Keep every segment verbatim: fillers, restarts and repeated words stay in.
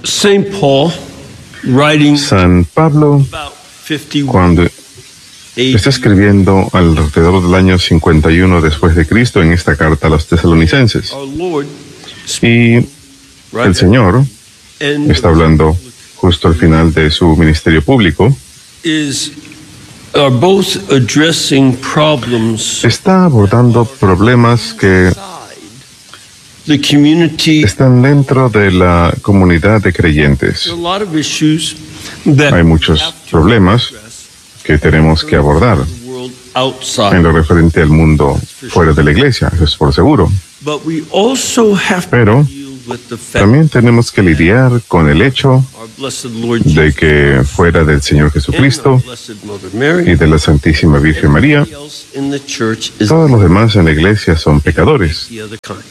Saint Paul, writing San Pablo, about fifty cuando está escribiendo alrededor del año cincuenta y uno después de Cristo en esta carta a los tesalonicenses, our Lord, y el Señor and está hablando justo al final de su ministerio público, is are both addressing problems está abordando problemas que the community. están dentro de la comunidad de creyentes. There are a lot of issues that Hay muchos problemas que tenemos que abordar the world en outside, lo referente al mundo fuera de la iglesia, eso es por seguro. but we also have to Pero deal with the fact también tenemos que lidiar con el hecho our blessed Lord de Jesus que fuera del Señor and Jesucristo our blessed Mother Mary, y de la Santísima Virgen María, everybody else in the church is todos los demás en la iglesia son pecadores. the other kind.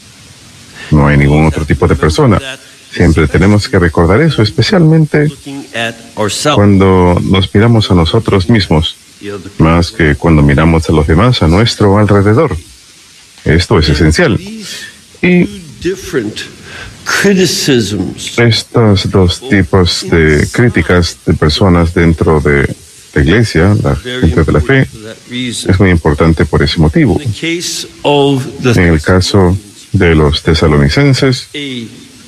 No hay ningún otro tipo de persona. Siempre tenemos que recordar eso, especialmente Looking at ourselves, cuando nos miramos a nosotros mismos, the other people. más que cuando miramos a los demás a nuestro alrededor. Esto es esencial. Y Two different criticisms estos dos tipos de críticas de personas dentro de la iglesia, la very gente de la fe, important for that reason. es muy importante por ese motivo. In the case of the En el caso de los tesalonicenses, a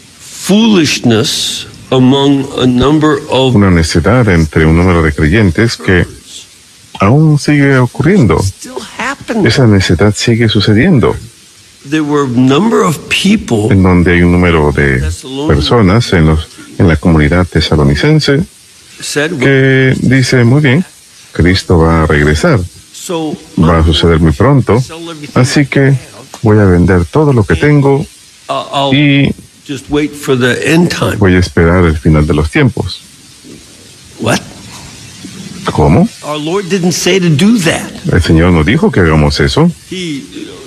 foolishness among a number of una necedad entre un número de creyentes que aún sigue ocurriendo. still happened. Esa necedad sigue sucediendo, There were a number of people en donde hay un número de personas en, los, en la comunidad tesalonicense said, que dice, muy bien, Cristo va a regresar, so va a suceder muy pronto, sell everything así que voy a vender todo lo que tengo uh, I'll y just wait for the end time. voy a esperar el final de los tiempos. What? ¿Cómo? Our Lord didn't say to do that. El Señor no dijo que hagamos eso. He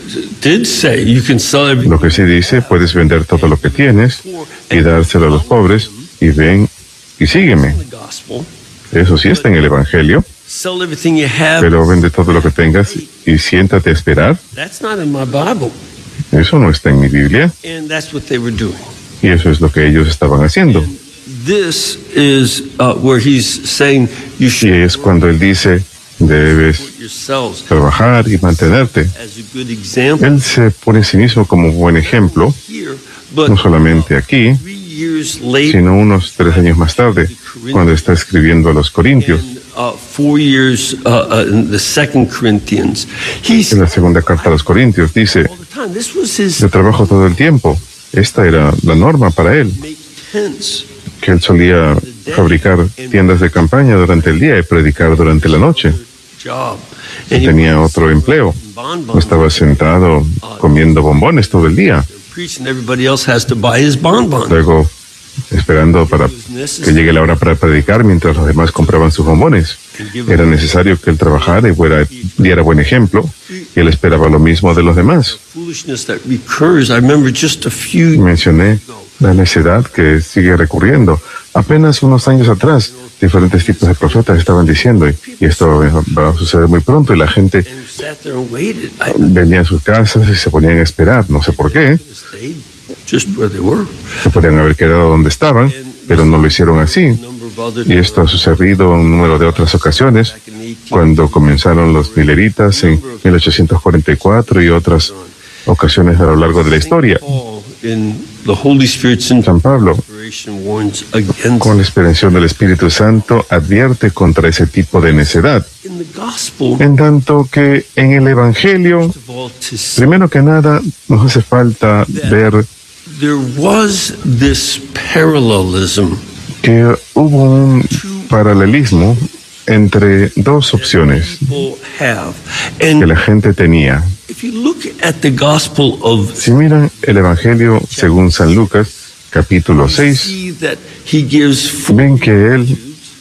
did say you can sell everything Lo que sí dice, puedes vender todo lo que tienes y dárselo a los pobres y ven y sígueme. in the gospel. Eso sí está en el Evangelio, Sell everything you have. pero vende todo lo que tengas y siéntate a esperar. That's not in my Bible. Eso no está en mi Biblia And that's what they were doing. y eso es lo que ellos estaban haciendo. This is uh, where he's saying you Y should es cuando Él dice, debes put yourselves trabajar y mantenerte. as a good example Él se pone a sí mismo como buen ejemplo, here, but no solamente aquí, three years later, sino unos tres años más tarde, cuando está escribiendo a los Corintios, and uh, four years uh, uh, in the Second Corinthians, he's en la segunda carta a los Corintios, dice, all the time. This was his yo trabajo todo el tiempo. Esta era la norma para él, make tents. que él solía fabricar tiendas de campaña durante el día y predicar durante la noche. Job. And he Tenía otro empleo. bon No estaba sentado comiendo bombones todo el día, preaching. Everybody else has to buy his bonbon. luego esperando para que llegue la hora para predicar mientras los demás compraban sus bombones. Era necesario que él trabajara y fuera, diera buen ejemplo, y él esperaba lo mismo de los demás. Foolishness that recurs. I remember just a few Mencioné la necedad que sigue recurriendo. Apenas unos años atrás, diferentes tipos de profetas estaban diciendo, y, y esto va a suceder muy pronto, y la gente and sat there and waited. I venía a sus casas y se ponían a esperar, no sé por qué, stayed just where they were. se podían haber quedado donde estaban, pero no lo hicieron así. A number of other Y esto ha sucedido en un número de otras ocasiones, back in eighteen cuando comenzaron los mileritas en mil ochocientos cuarenta y cuatro y otras ocasiones a lo largo de la historia. Paul in the Holy Spirit's San Pablo, inspiration warns against con la inspiración del Espíritu Santo, advierte contra ese tipo de necedad. in the gospel. En tanto que en el Evangelio, First of all, to see primero que nada, nos hace falta ver there was this parallelism que hubo un paralelismo entre dos opciones people have, que and la gente tenía. if you look at the gospel of Si miran el Evangelio según San Lucas, capítulo seis, see that he gives four ven que él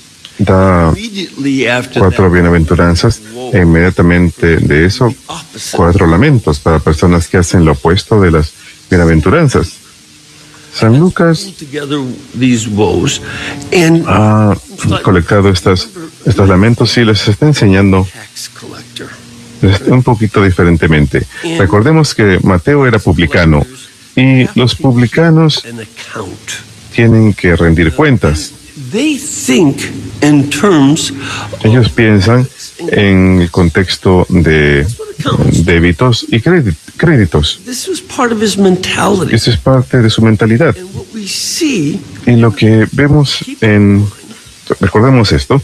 da immediately after cuatro that bienaventuranzas e inmediatamente de eso opposite. cuatro lamentos para personas que hacen lo opuesto de las bienaventuranzas. San Lucas Together these woes and ha colectado estas, estos lamentos y les está enseñando tax collector. un poquito diferentemente. Recordemos que Mateo era publicano y los publicanos An account tienen que rendir cuentas. They think in terms Ellos piensan en el contexto de débitos y crédit- créditos. this was part of his mentality. Eso es parte de su mentalidad. And what we see Y lo que vemos en... Recordemos esto.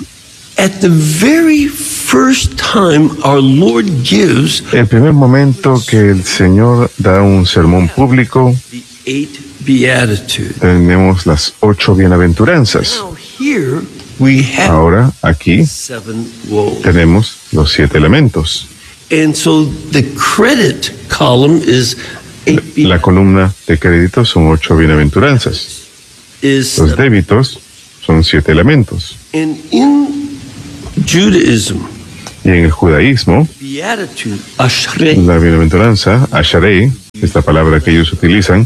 at the very first time our Lord gives El primer momento que el Señor da un sermón público, the eight beatitudes. tenemos las ocho bienaventuranzas. Now here we have Ahora, aquí, seven woes. tenemos los siete lamentos. And so the credit column is eight La be- columna de créditos son ocho bienaventuranzas. is Los débitos son siete lamentos. and in Judaism, Y en el judaísmo, beatitude, ashrei, la bienaventuranza, asharei, es la palabra que ellos utilizan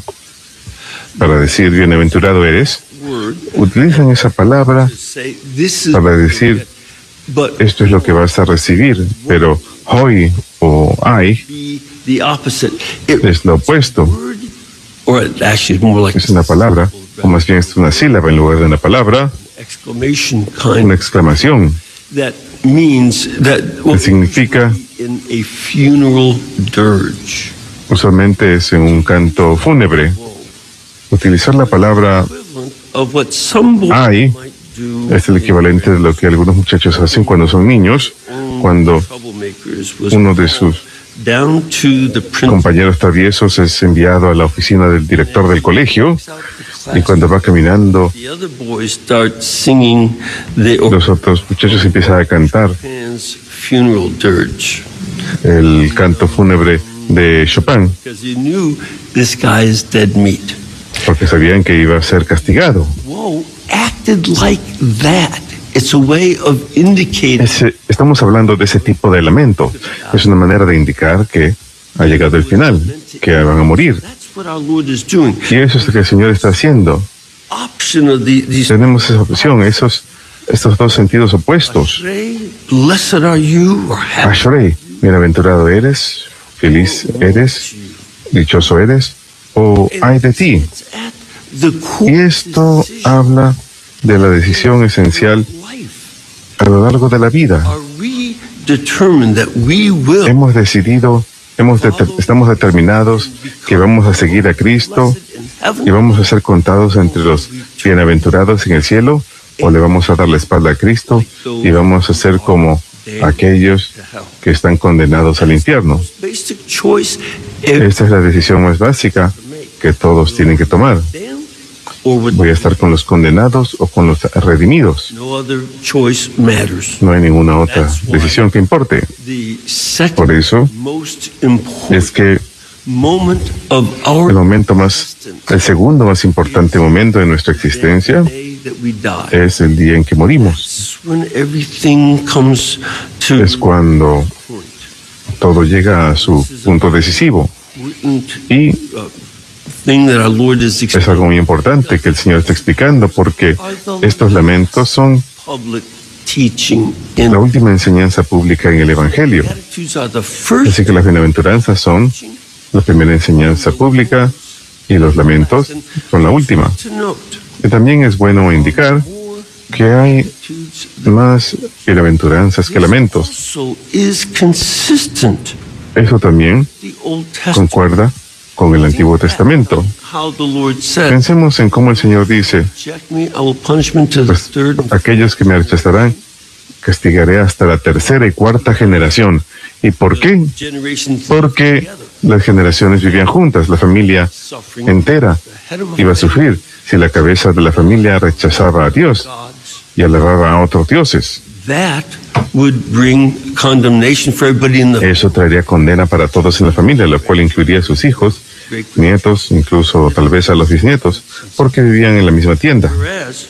para decir bienaventurado eres, word utilizan esa palabra to say this is para decir but esto es lo que vas a recibir, pero hoy o ay be the opposite. It es lo opuesto. word, or it actually is more like Es una palabra, o más bien es una sílaba en lugar de una palabra, exclamation kind una exclamación, that means that que significa, in a funeral dirge. usualmente es en un canto fúnebre. Utilizar la palabra Equivalent of what some boys ay might do es el equivalente de lo que algunos muchachos hacen cuando son niños, cuando troublemakers was uno de sus down to the principal. compañeros traviesos es enviado a la oficina del director del colegio y cuando va caminando The other boys start singing the los otros muchachos empiezan a cantar Chopin's funeral dirge el canto fúnebre de Chopin because you knew this guy is dead meat. porque sabían que iba a ser castigado. Whoa, acted like that. It's a way of indicating Ese- estamos hablando de ese tipo de lamento. Es una manera de indicar que ha llegado el final, que van a morir. that's what our Lord is doing. Y eso es lo que el Señor está haciendo. Option of the, these Tenemos esa opción, esos, estos dos sentidos opuestos. Ashrei, blessed are you or happy. Ashrei, bienaventurado eres, feliz eres, dichoso eres, o ay de ti. It's at the core Y esto habla de la decisión esencial of life. a lo largo de la vida. Are we determined that we will Hemos decidido, hemos det- estamos determinados que vamos a seguir a Cristo blessed in heaven? y vamos a ser contados entre los bienaventurados en el cielo, o le vamos a dar la espalda a Cristo y vamos a ser como aquellos que están condenados al infierno. Basic choice. If Esta es la decisión más básica que todos tienen que tomar. them or with ¿Voy a estar con los condenados o con los redimidos? no other choice matters. No hay ninguna otra decisión que importe. The second Por eso most es important que moment of el our momento más, el segundo más importante momento de nuestra existencia day that we die. es el día en que morimos. It's when everything comes to Es cuando point. todo llega a su punto decisivo. Important Y uh, thing that our Lord is es explaining. algo muy importante que el Señor está explicando, porque estos lamentos son Public teaching in la última enseñanza pública en el Evangelio. Beatitudes are the first Así que las bienaventuranzas son la primera enseñanza pública y los lamentos son la última. to note. Y también es bueno indicar More que hay Beatitudes más bienaventuranzas que lamentos. also is consistent. Eso también The Old Testament. concuerda con el Antiguo Testamento. How the Lord said, Pensemos en cómo el Señor dice, reject me, I will punish them to the pues third and aquellos que me rechazarán, castigaré hasta la tercera y cuarta generación. ¿Y por qué? generation Porque las generaciones vivían juntas, la familia suffering. entera The head of iba a sufrir si la cabeza de la familia rechazaba a Dios gods. y alababa a otros dioses. That would bring condemnation for everybody in the Eso traería condena para todos en la familia, lo cual incluiría a sus hijos, nietos, incluso tal vez a los bisnietos, porque vivían en la misma tienda. whereas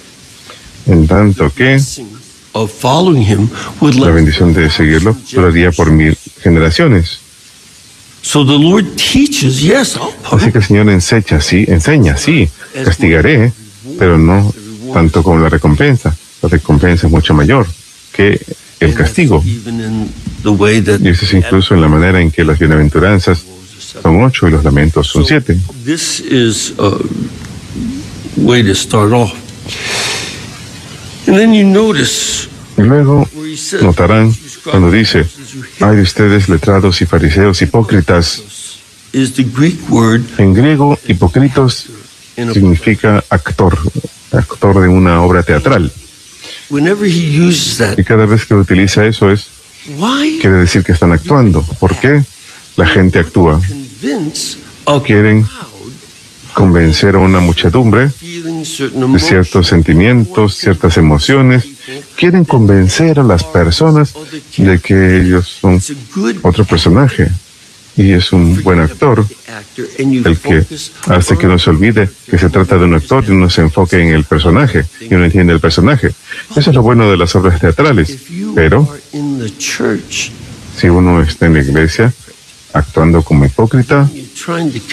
En tanto que of following him would la let bendición de seguirlo duraría por mil generaciones. so the Lord teaches, yes, I'll Así punish. que el Señor enseña, sí, enseña, sí, castigaré, pero no tanto como la recompensa. La recompensa es mucho mayor que el castigo. Even in the way that Y eso es incluso en la manera en que las bienaventuranzas son ocho y los lamentos son siete. this is uh, way to start off. And then you notice Y luego where he says, notarán cuando dice, hay de ustedes letrados y fariseos hipócritas. is the Greek word En griego, hipócritos in a, significa actor, actor de una obra teatral. whenever he uses that, Y cada vez que utiliza eso es, why quiere decir que están actuando. ¿Por qué? La gente actúa. convince a Quieren convencer a una muchedumbre feeling certain de emotions ciertos sentimientos, ciertas emociones. Quieren convencer a las personas de que ellos son It's a good otro personaje y es un buen actor, actor, and you el que focus hace que no se olvide que se trata de un actor y uno se enfoque en el personaje y uno entiende el personaje. Eso es lo bueno de las obras teatrales. if you Pero are in the church, si uno está en la iglesia actuando como hipócrita, you're trying to